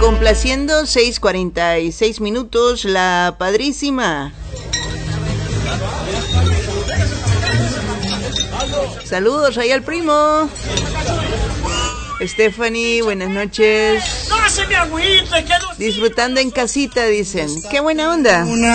Complaciendo, 6:46 minutos, la padrísima. Saludos ahí al primo. Stephanie, buenas noches. Disfrutando en casita, dicen. Qué buena onda.